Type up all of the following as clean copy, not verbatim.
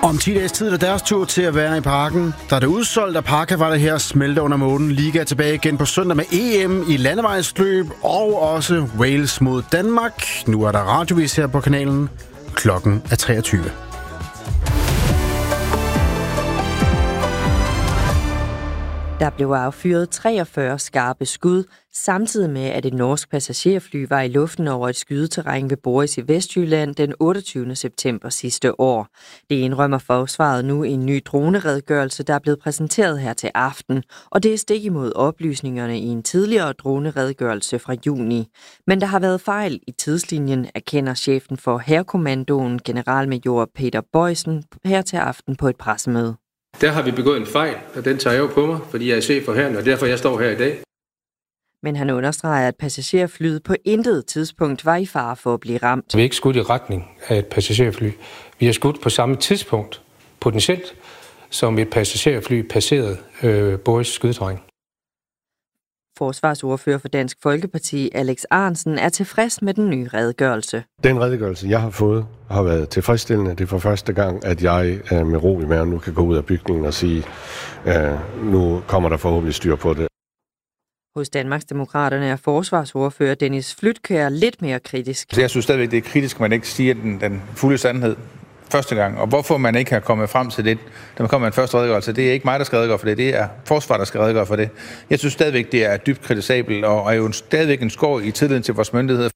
Om 10 dages tid er deres tur til at være i parken. Der er det udsolgt, og parken var det her smelter under månen. Liga er tilbage igen på søndag med EM i landevejsløb og også Wales mod Danmark. Nu er der radiovis her på kanalen. Klokken er 23. Der blev affyret 43 skarpe skud, samtidig med, at et norsk passagerfly var i luften over et skydeterræn ved Boris i Vestjylland den 28. september sidste år. Det indrømmer forsvaret nu i en ny droneredegørelse, der er blevet præsenteret her til aften, og det er stik imod oplysningerne i en tidligere droneredegørelse fra juni. Men der har været fejl i tidslinjen, erkender chefen for Hærkommandoen, generalmajor Peter Boysen, her til aften på et pressemøde. Der har vi begået en fejl, og den tager jeg jo på mig, fordi jeg er chef for hæren, og derfor jeg står her i dag. Men han understreger, at passagerflyet på intet tidspunkt var i fare for at blive ramt. Vi har ikke skudt i retning af et passagerfly. Vi har skudt på samme tidspunkt, potentielt, som et passagerfly passerede Boris skydeterræn. Forsvarsordfører for Dansk Folkeparti, Alex Ahrendtsen, er tilfreds med den nye redegørelse. Den redegørelse, jeg har fået, har været tilfredsstillende. Det er for første gang, at jeg med ro i maven nu kan gå ud af bygningen og sige, nu kommer der forhåbentlig styr på det. Hos Danmarksdemokraterne er forsvarsordfører Dennis Flydtkjær lidt mere kritisk. Jeg synes stadigvæk, det er kritisk, at man ikke siger den fulde sandhed første gang. Og hvorfor man ikke har kommet frem til det, da man kommer med en første redegørelse, det er ikke mig, der skal redegøre for det. Det er forsvaret, der skal redegøre for det. Jeg synes stadigvæk, det er dybt kritisabelt, og er jo stadigvæk en skår i tilliden til vores myndigheder.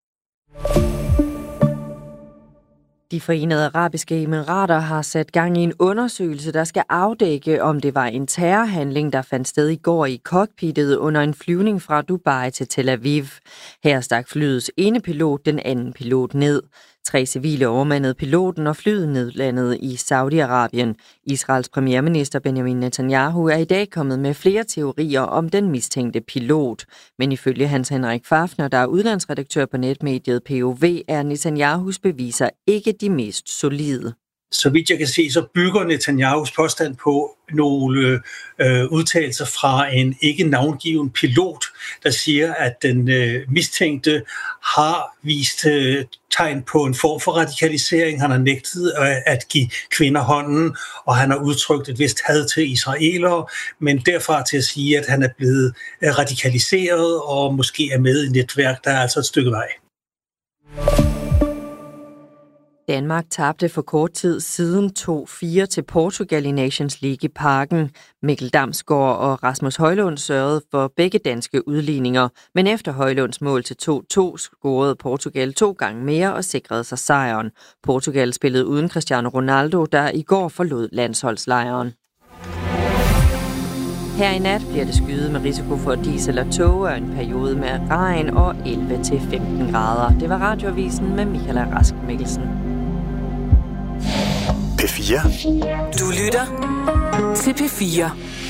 De Forenede Arabiske Emirater har sat gang i en undersøgelse, der skal afdække, om det var en terrorhandling, der fandt sted i går i cockpittet under en flyvning fra Dubai til Tel Aviv. Her stak flyets ene pilot den anden pilot ned. 3 civile overmandede piloten, og flyet nedlandede i Saudi-Arabien. Israels premierminister Benjamin Netanyahu er i dag kommet med flere teorier om den mistænkte pilot. Men ifølge Hans Henrik Fafner, der er udlandsredaktør på netmediet POV, er Netanyahus beviser ikke de mest solide. Så vidt jeg kan se, så bygger Netanyahus påstand på nogle udtalelser fra en ikke navngiven pilot, der siger, at den mistænkte har vist tegn på en form for radikalisering. Han har nægtet at give kvinder hånden, og han har udtrykt et vist had til israelere, men derfra til at sige, at han er blevet radikaliseret og måske er med i netværk, der er altså et stykke vej. Danmark tabte for kort tid siden 2-4 til Portugal i Nations League i Parken. Mikkel Damsgaard og Rasmus Højlund sørgede for begge danske udligninger, men efter Højlunds mål til 2-2 scorede Portugal 2 gange mere og sikrede sig sejren. Portugal spillede uden Cristiano Ronaldo, der i går forlod landsholdslejren. Her i nat bliver det skyet med risiko for diesel og tog og en periode med regn og 11-15 grader. Det var Radioavisen med Michael Rask Mikkelsen. P4. Du lytter til P4.